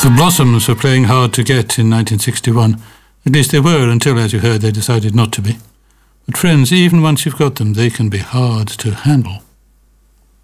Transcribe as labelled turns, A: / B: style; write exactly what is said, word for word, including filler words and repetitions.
A: The Blossoms were playing hard to get in nineteen sixty-one. At least they were until, as you heard, they decided not to be. But friends, even once you've got them, they can be hard to handle.